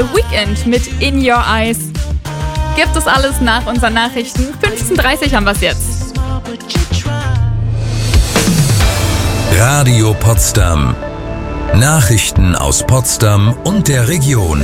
The Weeknd mit In Your Eyes. Gibt es alles nach unseren Nachrichten. 15:30 Uhr haben wir es jetzt. Radio Potsdam. Nachrichten aus Potsdam und der Region.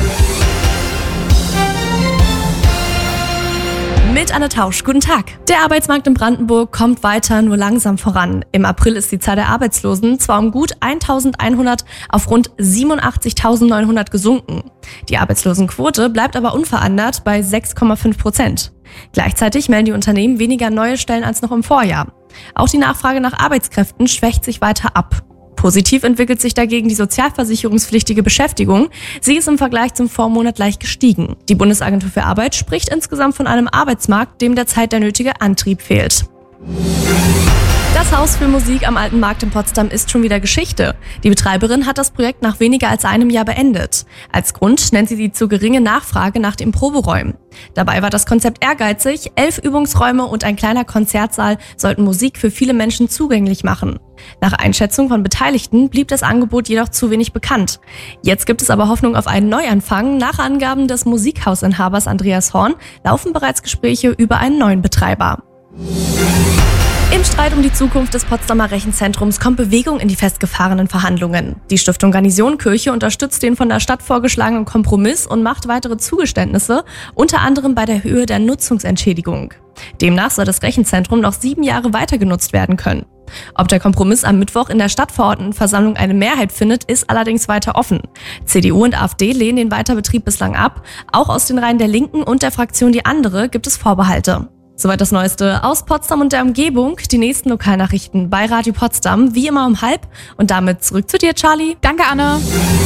Mit Anne Tausch, guten Tag. Der Arbeitsmarkt in Brandenburg kommt weiter nur langsam voran. Im April ist die Zahl der Arbeitslosen zwar um gut 1.100 auf rund 87.900 gesunken. Die Arbeitslosenquote bleibt aber unverändert bei 6,5%. Gleichzeitig melden die Unternehmen weniger neue Stellen als noch im Vorjahr. Auch die Nachfrage nach Arbeitskräften schwächt sich weiter ab. Positiv entwickelt sich dagegen die sozialversicherungspflichtige Beschäftigung. Sie ist im Vergleich zum Vormonat leicht gestiegen. Die Bundesagentur für Arbeit spricht insgesamt von einem Arbeitsmarkt, dem derzeit der nötige Antrieb fehlt. Das Haus für Musik am Alten Markt in Potsdam ist schon wieder Geschichte. Die Betreiberin hat das Projekt nach weniger als einem Jahr beendet. Als Grund nennt sie die zu geringe Nachfrage nach den Proberäumen. Dabei war das Konzept ehrgeizig. 11 Übungsräume und ein kleiner Konzertsaal sollten Musik für viele Menschen zugänglich machen. Nach Einschätzung von Beteiligten blieb das Angebot jedoch zu wenig bekannt. Jetzt gibt es aber Hoffnung auf einen Neuanfang. Nach Angaben des Musikhausinhabers Andreas Horn laufen bereits Gespräche über einen neuen Betreiber. Im Streit um die Zukunft des Potsdamer Rechenzentrums kommt Bewegung in die festgefahrenen Verhandlungen. Die Stiftung Garnisonkirche unterstützt den von der Stadt vorgeschlagenen Kompromiss und macht weitere Zugeständnisse, unter anderem bei der Höhe der Nutzungsentschädigung. Demnach soll das Rechenzentrum noch 7 Jahre weiter genutzt werden können. Ob der Kompromiss am Mittwoch in der Stadtverordnetenversammlung eine Mehrheit findet, ist allerdings weiter offen. CDU und AfD lehnen den Weiterbetrieb bislang ab. Auch aus den Reihen der Linken und der Fraktion Die Andere gibt es Vorbehalte. Soweit das Neueste aus Potsdam und der Umgebung. Die nächsten Lokalnachrichten bei Radio Potsdam, wie immer um 12:30. Und damit zurück zu dir, Charlie. Danke, Anne.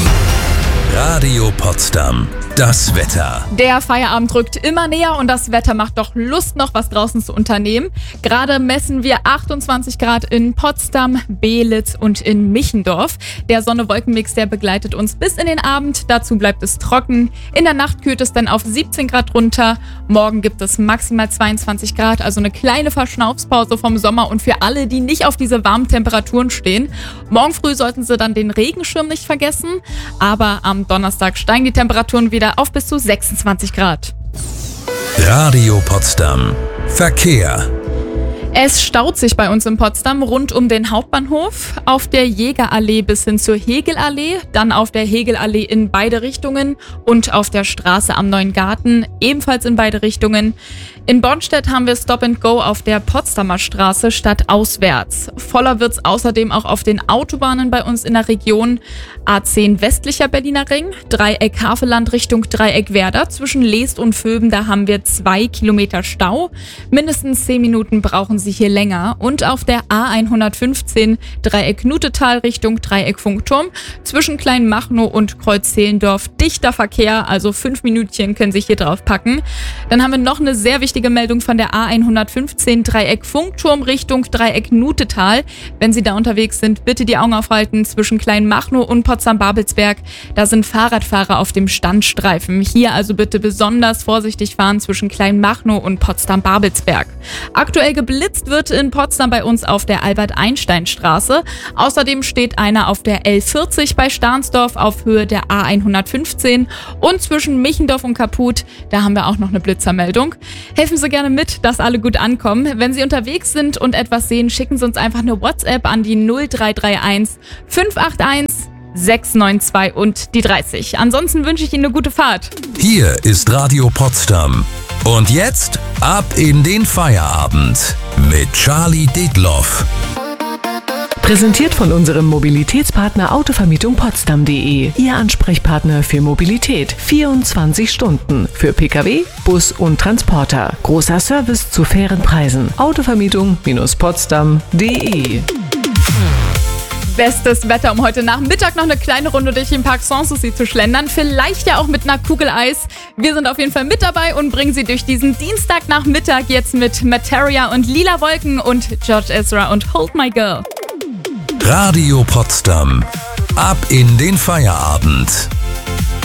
Radio Potsdam. Das Wetter. Der Feierabend rückt immer näher und das Wetter macht doch Lust, noch was draußen zu unternehmen. Gerade messen wir 28 Grad in Potsdam, Beelitz und in Michendorf. Der Sonne-Wolken-Mix, der begleitet uns bis in den Abend. Dazu bleibt es trocken. In der Nacht kühlt es dann auf 17 Grad runter. Morgen gibt es maximal 22 Grad, also eine kleine Verschnaufspause vom Sommer und für alle, die nicht auf diese warmen Temperaturen stehen. Morgen früh sollten Sie dann den Regenschirm nicht vergessen. Aber am Donnerstag steigen die Temperaturen wieder auf bis zu 26 Grad. Radio Potsdam. Verkehr. Es staut sich bei uns in Potsdam rund um den Hauptbahnhof, auf der Jägerallee bis hin zur Hegelallee, dann auf der Hegelallee in beide Richtungen und auf der Straße am Neuen Garten ebenfalls in beide Richtungen. In Bornstedt haben wir Stop and Go auf der Potsdamer Straße statt auswärts. Voller wird's außerdem auch auf den Autobahnen bei uns in der Region. A10 westlicher Berliner Ring, Dreieck Havelland Richtung Dreieck Werder. Zwischen Leest und Vöben, da haben wir 2 Kilometer Stau. Mindestens 10 Minuten brauchen Sie hier länger. Und auf der A115 Dreieck Nutetal Richtung Dreieck Funkturm. Zwischen Kleinmachnow und Kreuz Zehlendorf dichter Verkehr, also 5 Minütchen können Sie hier drauf packen. Dann haben wir noch eine sehr wichtige Meldung von der A115 Dreieck Funkturm Richtung Dreieck Nutetal. Wenn Sie da unterwegs sind, bitte die Augen aufhalten zwischen Kleinmachnow und Potsdam-Babelsberg. Da sind Fahrradfahrer auf dem Standstreifen. Hier also bitte besonders vorsichtig fahren zwischen Kleinmachnow und Potsdam-Babelsberg. Aktuell geblitzt wird in Potsdam bei uns auf der Albert-Einstein-Straße. Außerdem steht einer auf der L40 bei Stahnsdorf auf Höhe der A115 und zwischen Michendorf und Kaput, da haben wir auch noch eine Blitzermeldung. Helfen Sie gerne mit, dass alle gut ankommen. Wenn Sie unterwegs sind und etwas sehen, schicken Sie uns einfach eine WhatsApp an die 0331 581 692 und die 30. Ansonsten wünsche ich Ihnen eine gute Fahrt. Hier ist Radio Potsdam. Und jetzt ab in den Feierabend mit Charlie Detloff. Präsentiert von unserem Mobilitätspartner Autovermietung-Potsdam.de. Ihr Ansprechpartner für Mobilität. 24 Stunden. Für Pkw, Bus und Transporter. Großer Service zu fairen Preisen. Autovermietung-Potsdam.de. Bestes Wetter, um heute Nachmittag noch eine kleine Runde durch den Park Sanssouci zu schlendern. Vielleicht ja auch mit einer Kugel Eis. Wir sind auf jeden Fall mit dabei und bringen Sie durch diesen Dienstagnachmittag jetzt mit Materia und Lila Wolken und George Ezra und Hold My Girl. Radio Potsdam. Ab in den Feierabend.